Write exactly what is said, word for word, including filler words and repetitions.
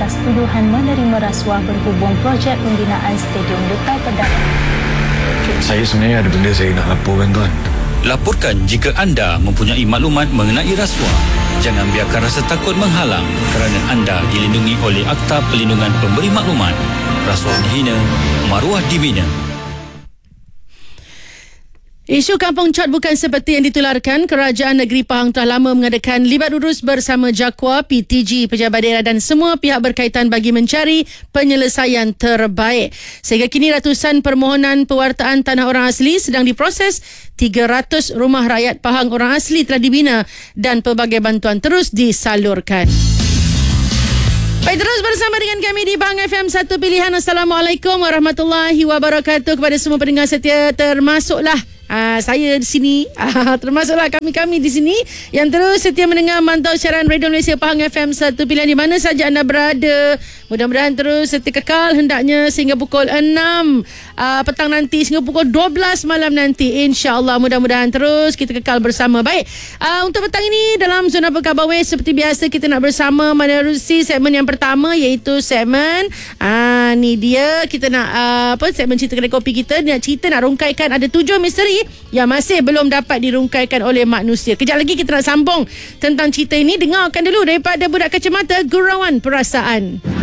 atas tuduhan menerima rasuah berhubung projek pembinaan Stadium Duta Perdana. Saya sebenarnya ada benda saya nak laporkan, tuan. Laporkan jika anda mempunyai maklumat mengenai rasuah. Jangan biarkan rasa takut menghalang kerana anda dilindungi oleh Akta Pelindungan Pemberi Maklumat. Rasuah dihina, maruah dibina. Isu Kampung Cot bukan seperti yang ditularkan. Kerajaan Negeri Pahang telah lama mengadakan libat urus bersama JAKWA, P T G, pejabat daerah dan semua pihak berkaitan bagi mencari penyelesaian terbaik. Sehingga kini ratusan permohonan pewartaan tanah orang asli sedang diproses. tiga ratus rumah rakyat Pahang orang asli telah dibina dan pelbagai bantuan terus disalurkan. Baik, terus bersama dengan kami di Pahang F M satu Pilihan. Assalamualaikum warahmatullahi wabarakatuh kepada semua pendengar setia, termasuklah Uh, saya di sini, uh, termasuklah kami-kami di sini yang terus setia mendengar mantau siaran Radio Malaysia Pahang F M satu Pilihan di mana saja anda berada. Mudah-mudahan terus setia kekal hendaknya sehingga pukul enam uh, petang nanti, sehingga pukul dua belas malam nanti. InsyaAllah mudah-mudahan terus kita kekal bersama. Baik, uh, untuk petang ini dalam Zona Perkara West seperti biasa kita nak bersama menerusi segmen yang pertama, iaitu segmen uh, ni dia kita nak uh, apa segmen cerita kedai kopi kita. Nak cerita, nak rungkaikan ada tujuh misteri yang masih belum dapat dirungkaikan oleh manusia. Kejap lagi kita nak sambung tentang cerita ini. Dengarkan dulu daripada budak kacamata Gurauan Perasaan.